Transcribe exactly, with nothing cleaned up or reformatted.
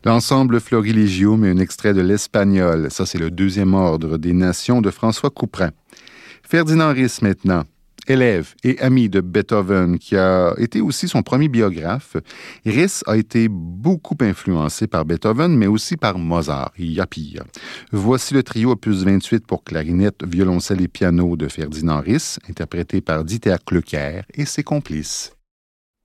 L'ensemble Florilegio met un extrait de l'Espagnol. Ça, c'est le deuxième ordre des nations de François Couperin. Ferdinand Ris maintenant, élève et ami de Beethoven, qui a été aussi son premier biographe. Ris a été beaucoup influencé par Beethoven, mais aussi par Mozart. Il y a pire. Voici le trio opus vingt-huit pour clarinette, violoncelle et piano de Ferdinand Ris, interprété par Dieter Klöcker et ses complices.